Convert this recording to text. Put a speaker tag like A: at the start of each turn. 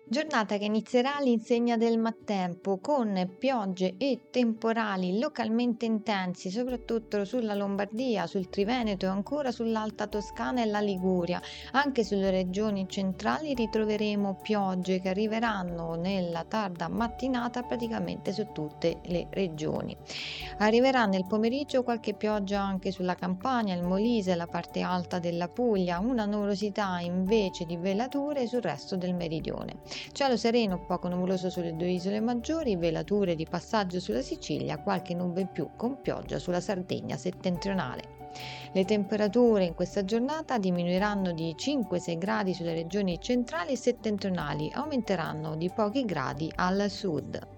A: Giornata che inizierà all'insegna del maltempo con piogge e temporali localmente intensi, soprattutto sulla Lombardia, sul Triveneto e ancora sull'Alta Toscana e la Liguria. Anche sulle regioni centrali ritroveremo piogge che arriveranno nella tarda mattinata praticamente su tutte le regioni. Arriverà nel pomeriggio qualche pioggia anche sulla Campania, il Molise e la parte alta della Puglia, una nuvolosità invece di velature sul resto del meridione. Cielo sereno, poco nuvoloso sulle due isole maggiori, velature di passaggio sulla Sicilia, qualche nube in più con pioggia sulla Sardegna settentrionale. Le temperature in questa giornata diminuiranno di 5-6 gradi sulle regioni centrali e settentrionali, aumenteranno di pochi gradi al sud.